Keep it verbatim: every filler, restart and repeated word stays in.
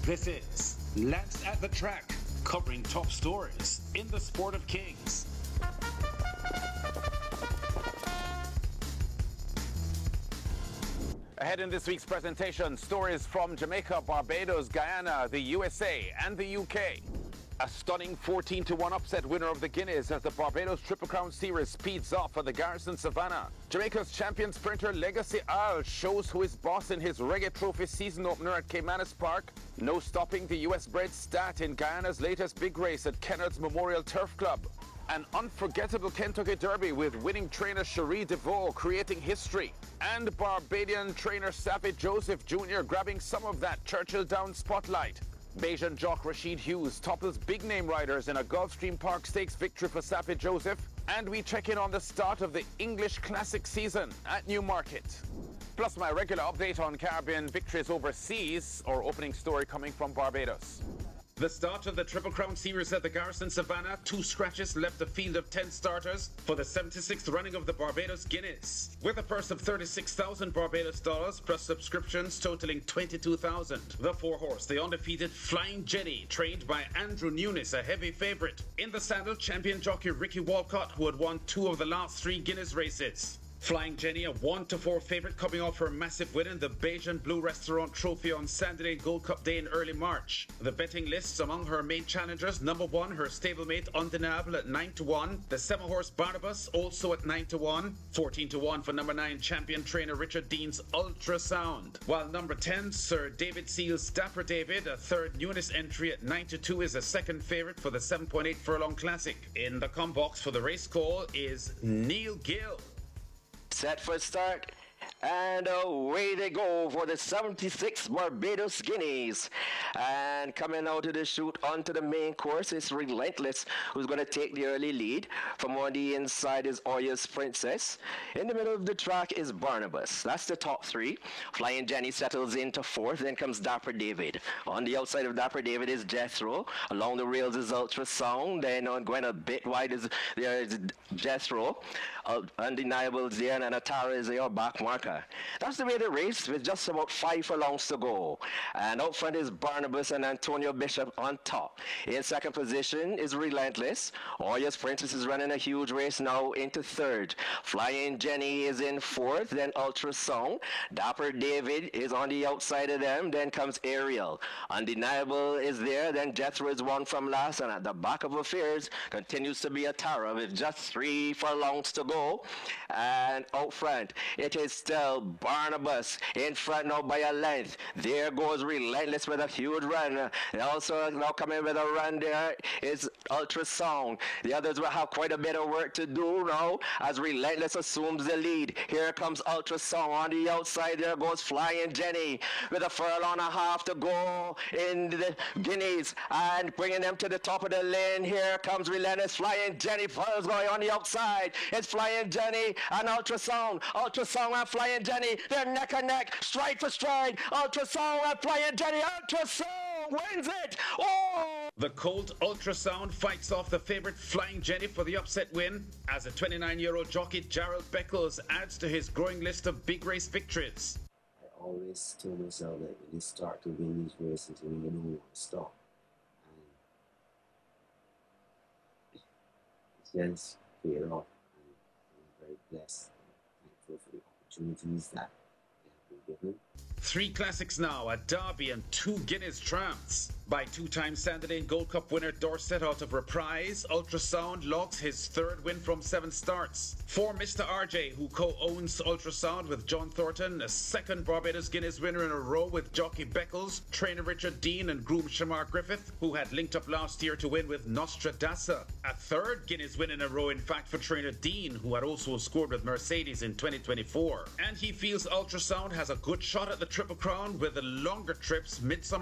This is Lance at the Track, covering top stories in the sport of kings. Ahead in this week's presentation, stories from Jamaica, Barbados, Guyana, the U S A, and the U K. A stunning fourteen to one upset winner of the Guineas as the Barbados Triple Crown Series speeds off for the Garrison Savannah. Jamaica's champion sprinter Legacy Al shows who is boss in his Reggae Trophy season opener at Caymanas Park. No stopping the U S-bred Stat in Guyana's latest big race at Kennard's Memorial Turf Club. An unforgettable Kentucky Derby with winning trainer Cherie DeVoe creating history. And Barbadian trainer Savage Joseph Junior grabbing some of that Churchill Downs spotlight. Bajan jock Rashid Hughes topples big-name riders in a Gulfstream Park Stakes victory for Savage Joseph. And we check in on the start of the English Classic season at Newmarket. Plus my regular update on Caribbean victories overseas, or opening story coming from Barbados. The start of the Triple Crown Series at the Garrison Savannah, two scratches left a field of ten starters for the seventy-sixth running of the Barbados Guineas. With a purse of thirty-six thousand Barbados dollars plus subscriptions totaling twenty-two thousand. The four-horse, the undefeated Flying Jenny, trained by Andrew Nunes, a heavy favourite. In the saddle, champion jockey Ricky Walcott, who had won two of the last three Guineas races. Flying Jenny, a one to four favourite coming off her massive win in the Bajan Blue Restaurant Trophy on Saturday Gold Cup Day in early March. The betting lists among her main challengers: number one, her stablemate Undeniable at nine to one. The seven-horse Barnabas also at nine to one. fourteen to one for number nine, champion trainer Richard Dean's Ultrasound. While number ten, Sir David Seal's Dapper David, a third Nunes entry at nine to two, is a second favourite for the seven point eight Furlong Classic. In the com box for the race call is Neil Gill. Set for start, and away they go for the seventy-six Barbados Guineas. And coming out of the chute onto the main course is Relentless, who's going to take the early lead. From on the inside is Oyas Princess. In the middle of the track is Barnabas. That's the top three. Flying Jenny settles into fourth. Then comes Dapper David. On the outside of Dapper David is Jethro. Along the rails is Ultrasound. Then on going a bit wide is there is Jethro. Uh, Undeniable is there, and Atara is your back marker. That's the way the race, with just about five furlongs to go. And out front is Barnabas and Antonio Bishop on top. In second position is Relentless. Oyas Princess is running a huge race now into third. Flying Jenny is in fourth, then Ultrasound. Dapper David is on the outside of them, then comes Ariel. Undeniable is there, then Jethro is one from last, and at the back of affairs continues to be Atara with just three furlongs to go. And out front, it is still Barnabas in front now by a length. There goes Relentless with a huge run. And also now coming with a run there is Ultrasound. The others will have quite a bit of work to do now as Relentless assumes the lead. Here comes Ultrasound. On the outside there goes Flying Jenny with a furlong and a half to go in the Guineas, and bringing them to the top of the lane. Here comes Relentless. Flying Jenny is going on the outside. It's Flying Jenny and Ultrasound. Ultrasound and Flying Jenny, they're neck and neck, stride for stride. Ultrasound and Flying Jenny. Ultrasound wins it. Oh! The Colt Ultrasound fights off the favourite Flying Jenny for the upset win, as the twenty-nine-year-old jockey Gerald Beckles adds to his growing list of big race victories. I always tell myself that when you start to win these races, you don't want to stop. And it's just paid off, and I'm very blessed and thankful for the opportunities that they have been given. Three classics now, a Derby and two Guineas tramps. By two-time Saturday Gold Cup winner Dorset out of Reprise, Ultrasound logs his third win from seven starts. For Mister R J, who co-owns Ultrasound with John Thornton, a second Barbados Guineas winner in a row with jockey Beckles, trainer Richard Dean and groom Shamar Griffith, who had linked up last year to win with Nostradasa. A third Guineas win in a row, in fact, for trainer Dean, who had also scored with Mercedes in twenty twenty-four. And he feels Ultrasound has a good shot at the Triple Crown with the longer trips, Midsummer